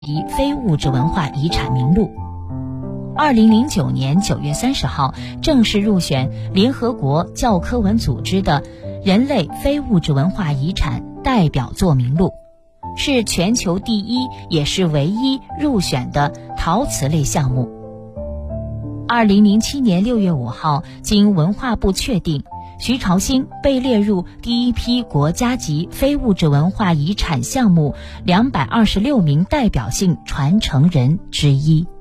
及非物质文化遗产名录。2009年9月30号正式入选联合国教科文组织的人类非物质文化遗产代表作名录，是全球第一也是唯一入选的陶瓷类项目。2007年6月5号，经文化部确定，徐朝兴被列入第一批国家级非物质文化遗产项目226名代表性传承人之一。